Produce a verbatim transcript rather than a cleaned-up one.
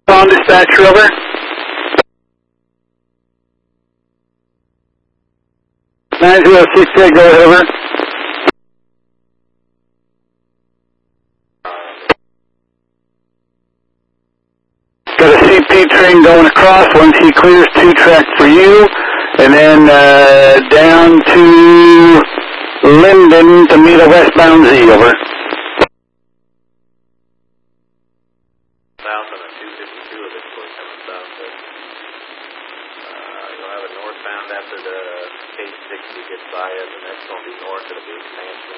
On dispatcher, over. nine zero six eight, go ahead, over. Got a C P train going across. Once he clears, two track for you. And then uh, down to Linden to meet a westbound Z, over. South on a two fifty-two of this place coming south. But, uh, you'll have a northbound after the K sixty gets by us, and that's going to be north of the big expansion.